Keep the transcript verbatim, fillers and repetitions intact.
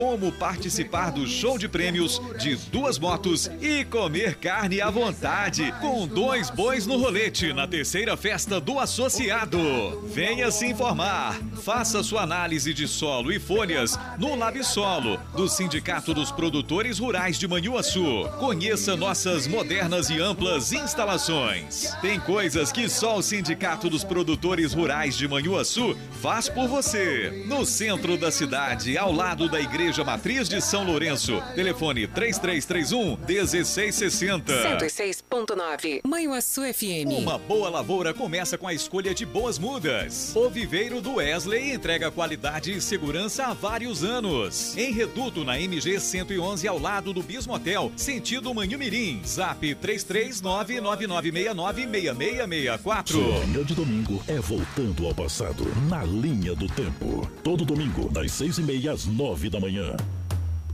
Como participar do show de prêmios de duas motos e comer carne à vontade com dois bois no rolete na terceira festa do associado. Venha se informar. Faça sua análise de solo e folhas no LabSolo do Sindicato dos Produtores Rurais de Manhuaçu. Conheça nossas modernas e amplas instalações. Tem coisas que só o Sindicato dos Produtores Rurais de Manhuaçu faz por você. No centro da cidade, ao lado da Igreja Matriz de São Lourenço. Telefone três três três um, um seis seis zero. cento e seis ponto nove Manhuaçu F M. Uma boa lavoura começa com a escolha de boas mudas. O Viveiro do Wesley entrega qualidade e segurança há vários anos. Em Reduto, na M G cento e onze, ao lado do Bismotel, sentido Manhumirim. Zap três três nove, nove nove seis nove, seis seis seis quatro. Sua manhã de domingo é voltando ao passado, na linha do tempo. Todo domingo, das seis e meia às nove da manhã.